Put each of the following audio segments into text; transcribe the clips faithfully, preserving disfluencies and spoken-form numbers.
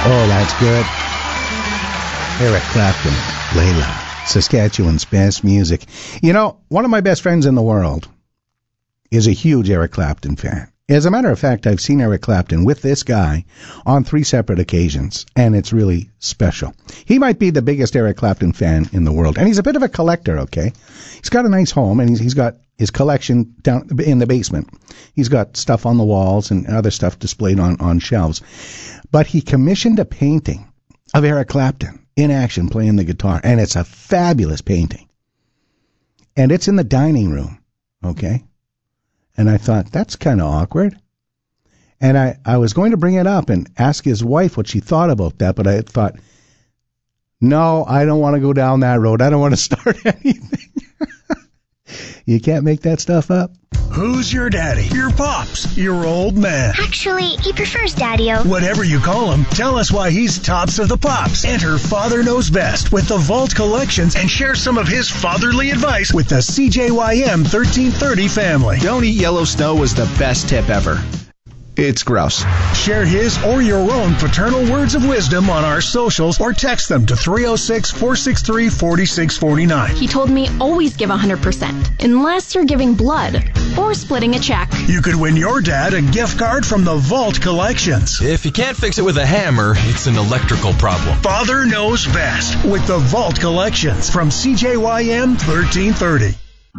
Oh, that's good. Eric Clapton, Layla, Saskatchewan's best music. You know, one of my best friends in the world is a huge Eric Clapton fan. As a matter of fact, I've seen Eric Clapton with this guy on three separate occasions, and it's really special. He might be the biggest Eric Clapton fan in the world, and he's a bit of a collector, okay? He's got a nice home, and he's, he's got his collection down in the basement. He's got stuff on the walls and other stuff displayed on, on shelves. But he commissioned a painting of Eric Clapton in action playing the guitar, and it's a fabulous painting. And it's in the dining room, okay? And I thought, that's kind of awkward. And I, I was going to bring it up and ask his wife what she thought about that, but I thought, no, I don't want to go down that road. I don't want to start anything. You can't make that stuff up. Who's your daddy? Your pops? Your old man? Actually, he prefers Daddy-O. Whatever you call him, tell us why he's tops of the pops. Enter Father Knows Best with the Vault Collections and share some of his fatherly advice with the C J Y M thirteen thirty family. Don't eat yellow snow was the best tip ever. It's gross. Share his or your own paternal words of wisdom on our socials or text them to three oh six, four six three, four six four nine. He told me always give one hundred percent, unless you're giving blood or splitting a check. You could win your dad a gift card from the Vault Collections. If you can't fix it with a hammer, it's an electrical problem. Father Knows Best with the Vault Collections from C J Y M thirteen thirty.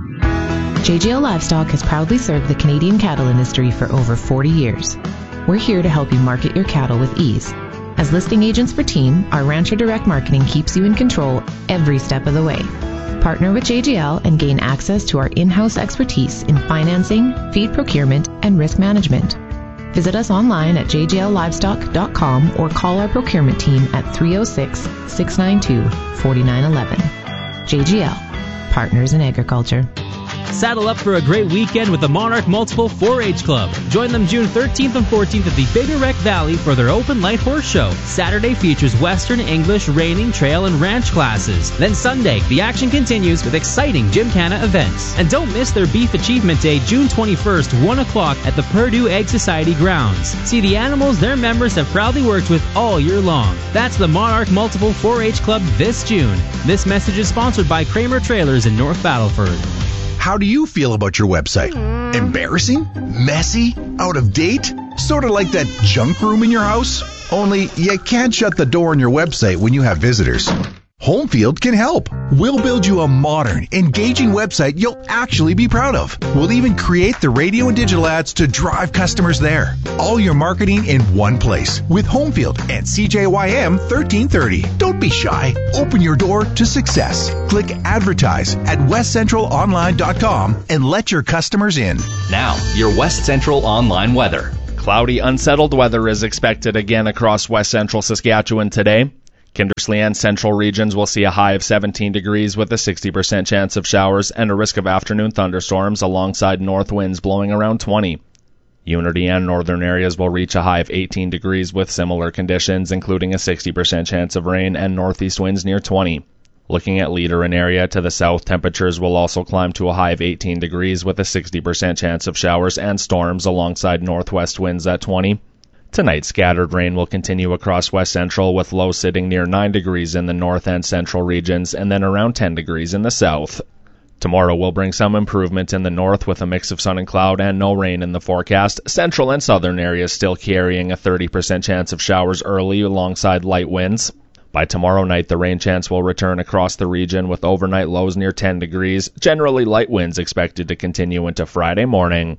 J J L Livestock has proudly served the Canadian cattle industry for over forty years. We're here to help you market your cattle with ease. As listing agents for Team, our Rancher Direct Marketing keeps you in control every step of the way. Partner with J J L and gain access to our in-house expertise in financing, feed procurement, and risk management. Visit us online at j j l livestock dot com or call our procurement team at three oh six, six nine two, four nine one one. J J L, Partners in Agriculture. Saddle up for a great weekend with the Monarch Multiple four H Club. Join them June thirteenth and fourteenth at the Big Wreck Valley for their open light horse show. Saturday features Western, English, reining, trail, and ranch classes. Then Sunday, the action continues with exciting Gymkhana events. And don't miss their Beef Achievement Day, June twenty-first, one o'clock at the Purdue Egg Society grounds. See the animals their members have proudly worked with all year long. That's the Monarch Multiple four H Club this June. This message is sponsored by Kramer Trailers in North Battleford. How do you feel about your website? Embarrassing? Messy? Out of date? Sort of like that junk room in your house? Only you can't shut the door on your website when you have visitors. Homefield can help. We'll build you a modern, engaging website you'll actually be proud of. We'll even create the radio and digital ads to drive customers there. All your marketing in one place with Homefield and C J Y M thirteen thirty. Don't be shy. Open your door to success. Click advertise at west central online dot com and let your customers in. Now, your West Central Online weather. Cloudy, unsettled weather is expected again across West Central Saskatchewan today. Kindersley and central regions will see a high of seventeen degrees with a sixty percent chance of showers and a risk of afternoon thunderstorms alongside north winds blowing around twenty. Unity and northern areas will reach a high of eighteen degrees with similar conditions, including a sixty percent chance of rain and northeast winds near twenty. Looking at Leader and area to the south, temperatures will also climb to a high of eighteen degrees with a sixty percent chance of showers and storms alongside northwest winds at twenty. Tonight, scattered rain will continue across West Central with lows sitting near nine degrees in the north and central regions and then around ten degrees in the south. Tomorrow will bring some improvement in the north with a mix of sun and cloud and no rain in the forecast. Central and southern areas still carrying a thirty percent chance of showers early alongside light winds. By tomorrow night, the rain chance will return across the region with overnight lows near ten degrees. Generally light winds expected to continue into Friday morning.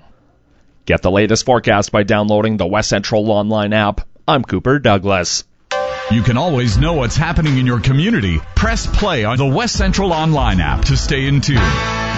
Get the latest forecast by downloading the West Central Online app. I'm Cooper Douglas. You can always know what's happening in your community. Press play on the West Central Online app to stay in tune.